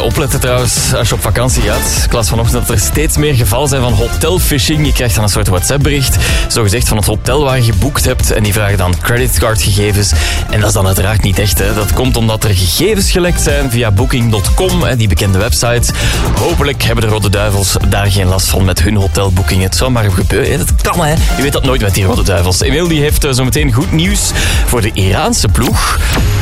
Opletten trouwens, als je op vakantie gaat. Ik las vanochtend dat er steeds meer gevallen zijn van hotelphishing. Je krijgt dan een soort WhatsApp-bericht, zogezegd van het hotel waar je geboekt hebt. En die vragen dan creditcardgegevens. En dat is dan uiteraard niet echt. Hè. Dat komt omdat er gegevens gelekt zijn via Booking.com, die bekende websites. Hopelijk hebben de Rode Duivels daar geen last van met hun hotelboekingen. Het zou maar gebeuren. Dat kan, hè. Je weet dat nooit met die Rode Duivels. Emiel die heeft zometeen goed nieuws voor de Iraanse ploeg.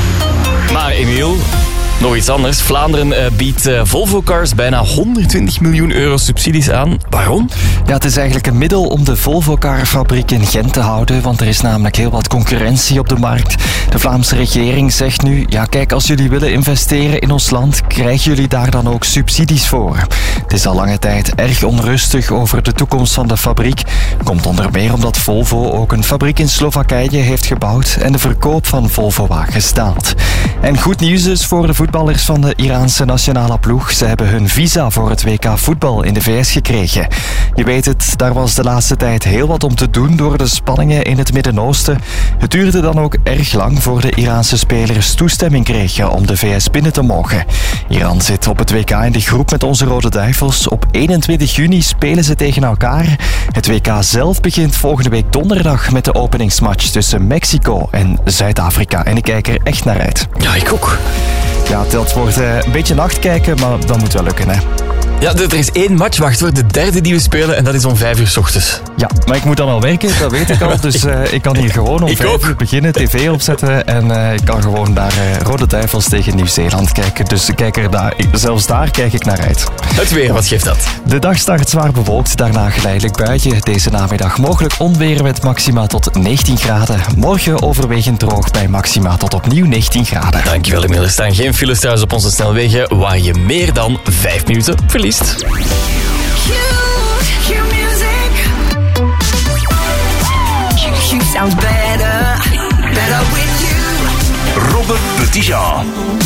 Maar Emiel, nog iets anders. Vlaanderen biedt Volvo Cars bijna 120 miljoen euro subsidies aan. Waarom? Ja, het is eigenlijk een middel om de Volvo Car-fabriek in Gent te houden, want er is namelijk heel wat concurrentie op de markt. De Vlaamse regering zegt nu, ja kijk, als jullie willen investeren in ons land, krijgen jullie daar dan ook subsidies voor. Het is al lange tijd erg onrustig over de toekomst van de fabriek. Komt onder meer omdat Volvo ook een fabriek in Slowakije heeft gebouwd en de verkoop van Volvo-wagens daalt. En goed nieuws dus voor de voetballers van de Iraanse nationale ploeg. Ze hebben hun visa voor het WK voetbal in de VS gekregen. Je weet het, daar was de laatste tijd heel wat om te doen door de spanningen in het Midden-Oosten. Het duurde dan ook erg lang voor de Iraanse spelers toestemming kregen om de VS binnen te mogen. Iran zit op het WK in de groep met onze Rode Duivels. Op 21 juni spelen ze tegen elkaar. Het WK zelf begint volgende week donderdag met de openingsmatch tussen Mexico en Zuid-Afrika. En ik kijk er echt naar uit. Ja, ik ook. Ja, dat wordt een beetje nachtkijken, maar dat moet wel lukken, hè. Ja, er is 1 match, wacht hoor, de derde die we spelen en dat is om 5 uur 's ochtends. Ja, maar ik moet dan al werken, dat weet ik al. Dus ik kan hier gewoon om 5 uur beginnen, tv opzetten en ik kan gewoon naar Rode Duivels tegen Nieuw-Zeeland kijken. Dus zelfs daar kijk ik naar uit. Het weer, wat geeft dat? De dag start zwaar bewolkt, daarna geleidelijk buien. Deze namiddag mogelijk onweer met maxima tot 19 graden. Morgen overwegend droog bij maxima tot opnieuw 19 graden. Dankjewel Emiel. Er staan geen files trouwens op onze snelwegen waar je meer dan 5 minuten verliest. Sounds better with you. Robert Petitjean.